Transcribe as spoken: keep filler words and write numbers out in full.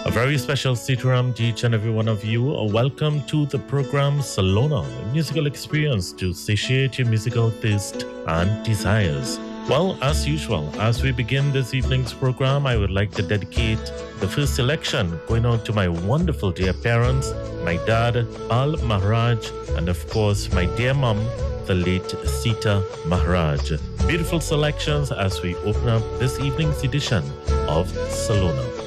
A very special Sitaram to each and every one of you. Uh, Welcome to the program Salona, a musical experience to satiate your musical taste and desires. Well, as usual, as we begin this evening's program, I would like to dedicate the first selection going out to my wonderful dear parents, my dad, Al Maharaj, and of course, my dear mom, the late Sita Maharaj. Beautiful selections as we open up this evening's edition of Salona.